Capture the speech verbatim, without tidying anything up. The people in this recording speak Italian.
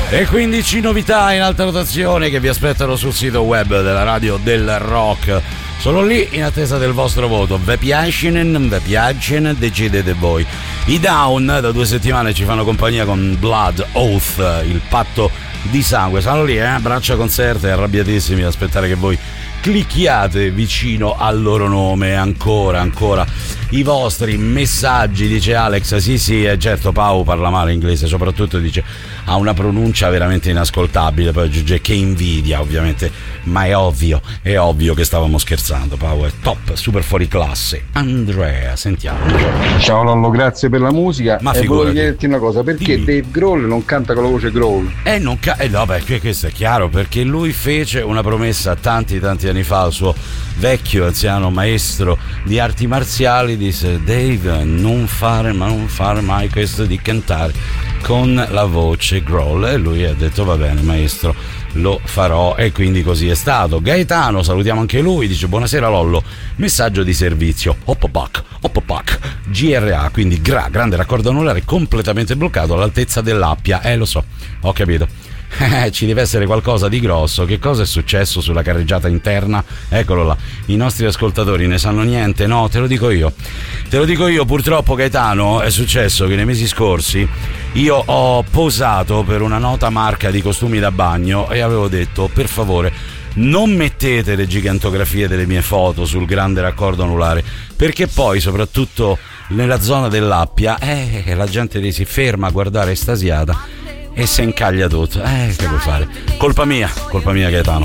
E quindici novità in alta rotazione che vi aspettano sul sito web della Radio del Rock. Sono lì in attesa del vostro voto. Ve piacciono? Ve piacciono? Decidete voi. I Down da due settimane ci fanno compagnia con Blood Oath, il patto di sangue. Sono lì, eh, braccia conserte, arrabbiatissimi, a aspettare che voi clicchiate vicino al loro nome. Ancora, ancora i vostri messaggi, dice Alex. Sì, sì, è certo, Pau parla male inglese, soprattutto dice ha una pronuncia veramente inascoltabile. Poi aggiunge che invidia, ovviamente, ma è ovvio, è ovvio che stavamo scherzando. Pau è top, super fuori classe. Andrea, sentiamo. Ciao Lollo, grazie per la musica. Ma e figurati. volevo chiederti una cosa, perché Dimmi. Dave Grohl non canta con la voce Grohl? Eh, non ca- eh no, beh, questo è chiaro, perché lui fece una promessa tanti tanti anni fa al suo vecchio anziano maestro di arti marziali. Disse: Dave, non fare, ma non fare mai questo di cantare con la voce Grohl. E lui ha detto: va bene maestro, lo farò. E quindi così è stato. Gaetano, salutiamo anche lui, dice: buonasera Lollo, messaggio di servizio, Hoppapac, Hoppapac, G R A, quindi gra, grande raccordo anulare completamente bloccato all'altezza dell'Appia. Eh, lo so, ho capito. Eh, ci deve essere qualcosa di grosso. Che cosa è successo sulla carreggiata interna? Eccolo là. I nostri ascoltatori ne sanno niente? No, te lo dico io. Te lo dico io, purtroppo, Gaetano. È successo che nei mesi scorsi io ho posato per una nota marca di costumi da bagno e avevo detto: per favore, non mettete le gigantografie delle mie foto sul grande raccordo anulare, perché poi, soprattutto nella zona dell'Appia, eh, la gente si ferma a guardare estasiata e si incaglia tutto. Eh, che vuoi fare? Colpa mia, colpa mia Gaetano.